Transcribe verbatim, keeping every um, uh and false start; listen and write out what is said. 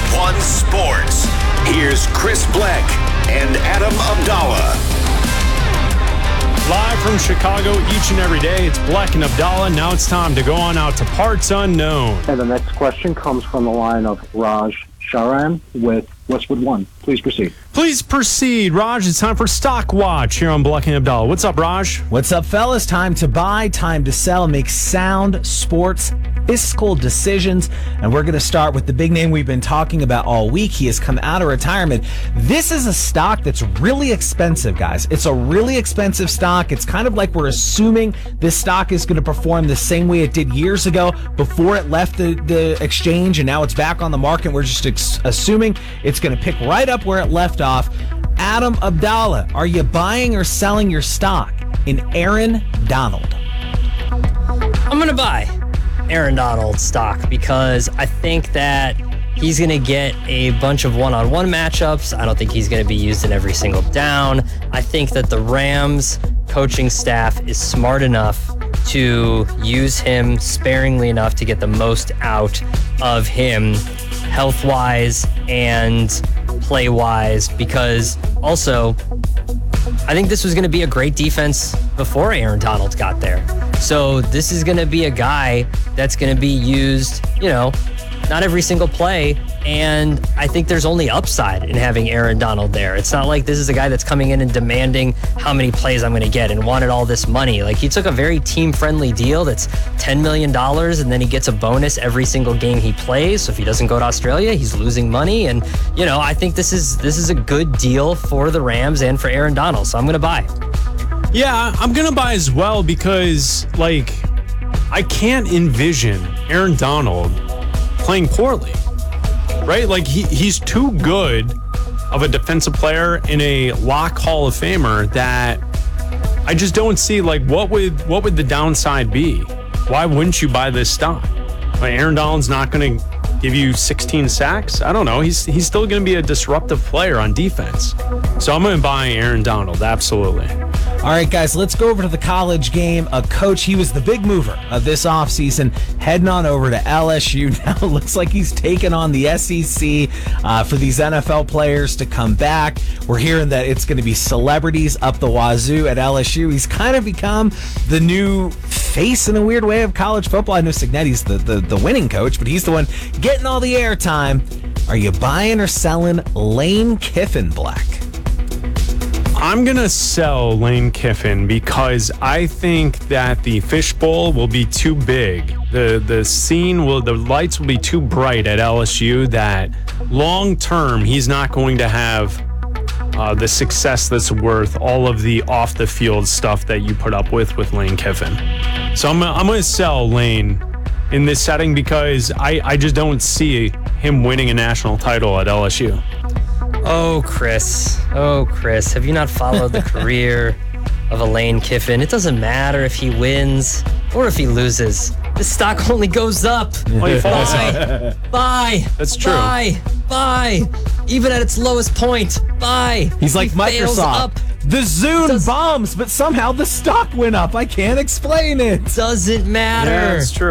one Sports. Here's Chris Bleck and Adam Abdallah. Live from Chicago each and every day, it's Bleck and Abdallah. Now it's time to go on out to Parts Unknown. And the next question comes from the line of Raj Sharan with Westwood One. Please proceed. Please proceed, Raj. It's time for Stock Watch here on Bleck and Abdallah. What's up, Raj? What's up, fellas? Time to buy, time to sell, make sound sports fiscal decisions. And we're going to start with the big name we've been talking about all week. He has come out of retirement. This is a stock that's really expensive, guys. It's a really expensive stock. It's kind of like we're assuming this stock is going to perform the same way it did years ago before it left the, the exchange, and now it's back on the market. We're just ex- assuming it's going to pick right up where it left off. Adam Abdallah, are you buying or selling your stock in Aaron Donald? I'm going to buy Aaron Donald stock because I think that he's going to get a bunch of one-on-one matchups. I don't think he's going to be used in every single down. I think that the Rams coaching staff is smart enough to use him sparingly enough to get the most out of him health-wise and play-wise, because also I think this was going to be a great defense before Aaron Donald got there. So this is going to be a guy that's going to be used, you know, not every single play. And I think there's only upside in having Aaron Donald there. It's not like this is a guy that's coming in and demanding how many plays I'm going to get and wanted all this money. Like, he took a very team-friendly deal that's ten million dollars, and then he gets a bonus every single game he plays. So if he doesn't go to Australia, he's losing money. And, you know, I think this is this is a good deal for the Rams and for Aaron Donald. So I'm going to buy. Yeah, I'm going to buy as well because, like, I can't envision Aaron Donald playing poorly. Right? Like, he, he's too good of a defensive player in a lock Hall of Famer that I just don't see, like, what would what would the downside be? Why wouldn't you buy this stock? Like, Aaron Donald's not going to give you sixteen sacks? I don't know. He's he's still going to be a disruptive player on defense. So I'm going to buy Aaron Donald, absolutely. All right, guys, let's go over to the college game. A coach, he was the big mover of this offseason, heading on over to L S U. Now it looks like he's taken on the S E C uh, for these N F L players to come back. We're hearing that it's going to be celebrities up the wazoo at L S U. He's kind of become the new face in a weird way of college football. I know Signetti's the, the, the winning coach, but he's the one getting all the airtime. Are you buying or selling Lane Kiffin, Black? I'm going to sell Lane Kiffin because I think that the fishbowl will be too big. The the scene will, the lights will be too bright at L S U that long term he's not going to have uh, the success that's worth all of the off the field stuff that you put up with with Lane Kiffin. So I'm, I'm going to sell Lane in this setting because I, I just don't see him winning a national title at L S U. Oh, Chris. Oh, Chris. Have you not followed the career of a Lane Kiffin? It doesn't matter if he wins or if he loses. The stock only goes up. Well, he falls buy, up. buy. That's true. Buy, buy. Even at its lowest point, buy. He's like he fails Microsoft. Up. The Zune Does- bombs, but somehow the stock went up. I can't explain it. Doesn't matter. Yeah, that's true.